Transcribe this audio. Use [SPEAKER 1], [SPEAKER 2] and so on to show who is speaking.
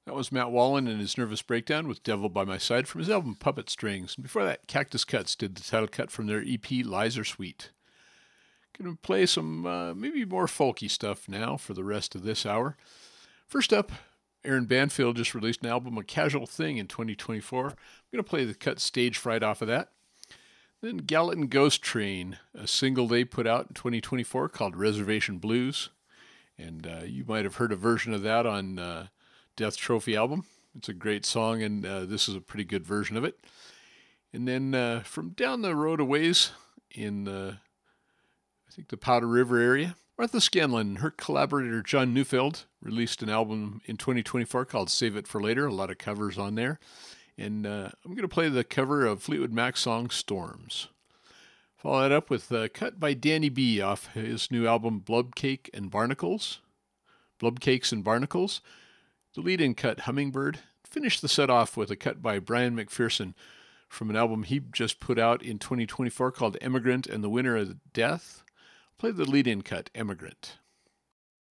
[SPEAKER 1] That was Matt Wallen and his Nervous Breakdown with Devil by My Side from his album Puppet Strings. And before that, Cactus Cuts did the title cut from their EP Lies Are Sweet. Gonna play some maybe more folky stuff now for the rest of this hour. First up, Aaron Banfield just released an album, A Casual Thing, in 2024. I'm gonna play the cut Stage Fright off of that. Then Gallatin Ghost Train, a single they put out in 2024 called Reservation Blues. And you might have heard a version of that on Death Trophy album. It's a great song, and this is a pretty good version of it. And then from down the road a ways in, I think, the Powder River area, Martha Scanlon and her collaborator John Neufeld released an album in 2024 called Save It for Later. A lot of covers on there. And I'm going to play the cover of Fleetwood Mac's song Storms. Follow that up with a cut by Danny B off his new album Blubcakes and Barnacles. The lead-in cut Hummingbird. Finish the set off with a cut by Brian McPherson from an album he just put out in 2024 called Emigrant and the Winner of Death. Play the lead-in cut Emigrant.